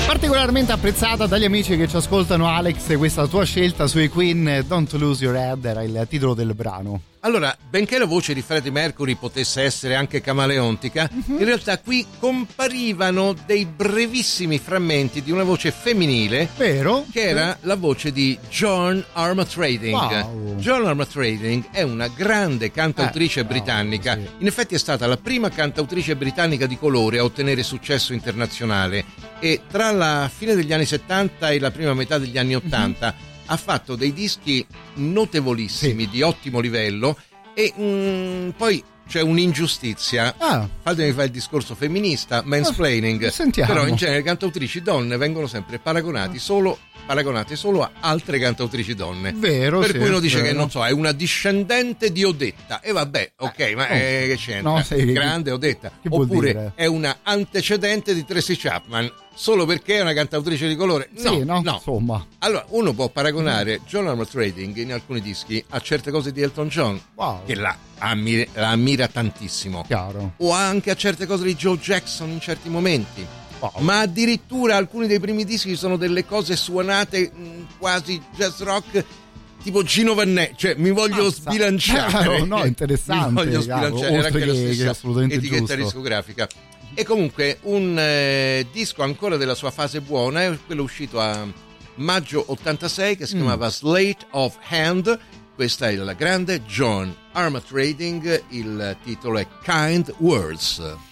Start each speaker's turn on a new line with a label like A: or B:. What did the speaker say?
A: Particolarmente apprezzata dagli amici che ci ascoltano, Alex, questa tua scelta sui Queen, Don't Lose Your Head, era il titolo del brano.
B: Allora, benché la voce di Freddie Mercury potesse essere anche camaleontica, in realtà qui comparivano dei brevissimi frammenti di una voce femminile,
A: vero?
B: Che era la voce di Joan Armatrading.
A: Wow.
B: Joan Armatrading è una grande cantautrice britannica.
A: Sì.
B: In effetti è stata la prima cantautrice britannica di colore a ottenere successo internazionale e tra la fine degli anni 70 e la prima metà degli anni 80 ha fatto dei dischi notevolissimi, di ottimo livello, e poi c'è un'ingiustizia. Fatemi fare il discorso femminista, mansplaining.
A: Sentiamo.
B: Però in genere le cantautrici donne vengono sempre paragonate solo a altre cantautrici donne.
A: Vero,
B: per
A: sì,
B: cui uno dice
A: vero.
B: che non so, è una discendente di Odetta, e vabbè, ok, ma che c'entra?
A: No, sì,
B: grande Odetta.
A: che vuol
B: Oppure
A: dire?
B: è una antecedente di Tracy Chapman solo perché è una cantautrice di colore? No.
A: Insomma.
B: Allora, uno può paragonare Joan Armatrading in alcuni dischi a certe cose di Elton John, che la ammira tantissimo.
A: Chiaro.
B: O anche a certe cose di Joe Jackson in certi momenti. Ma addirittura alcuni dei primi dischi sono delle cose suonate quasi jazz rock tipo Gino Vannetti, cioè mi voglio sbilanciare.
A: No, interessante.
B: Mi voglio sbilanciare, era anche la stessa
A: assolutamente
B: etichetta
A: giusto.
B: discografica. E comunque un disco ancora della sua fase buona è quello uscito a maggio 86 che si chiamava Slate of Hand. Questa è la grande Joan Armatrading, il titolo è Kind Words.